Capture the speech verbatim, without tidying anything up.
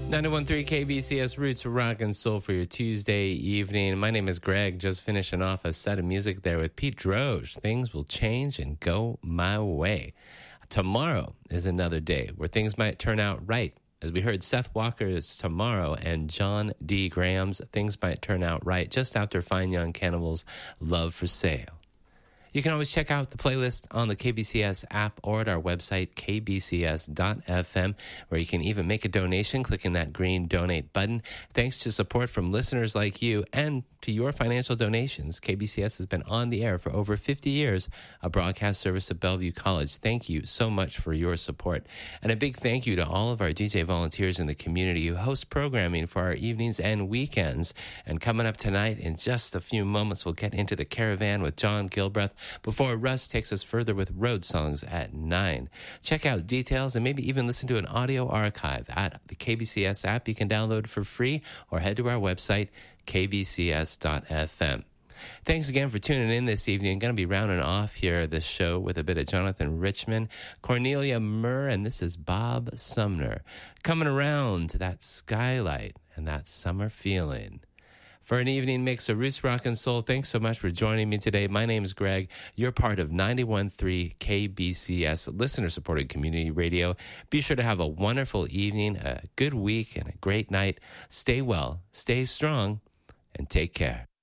ninety-one point three K B C S Roots Rock and Soul for your Tuesday evening. My name is Greg, just finishing off a set of music there with Pete Droge. Things will change and go my way. Tomorrow is another day where things might turn out right. As we heard Seth Walker's Tomorrow and John D. Graham's Things Might Turn Out Right just after Fine Young Cannibals' Love for Sale. You can always check out the playlist on the K B C S app or at our website, k b c s dot f m, where you can even make a donation clicking that green donate button. Thanks to support from listeners like you and to your financial donations, K B C S has been on the air for over fifty years, a broadcast service at Bellevue College. Thank you so much for your support. And a big thank you to all of our D J volunteers in the community who host programming for our evenings and weekends. And coming up tonight, in just a few moments, we'll get into the Caravan with John Gilbreth before Russ takes us further with road songs at nine. Check out details and maybe even listen to an audio archive at the K B C S app you can download for free, or head to our website, k b c s dot f m. Thanks again for tuning in this evening. I'm going to be rounding off here the show with a bit of Jonathan Richman, Cornelia Murr, and this is Bob Sumner. Coming around to that skylight and that summer feeling. For an evening mix of Roots Rock and Soul, thanks so much for joining me today. My name is Greg. You're part of ninety-one point three K B C S, listener-supported community radio. Be sure to have a wonderful evening, a good week, and a great night. Stay well, stay strong, and take care.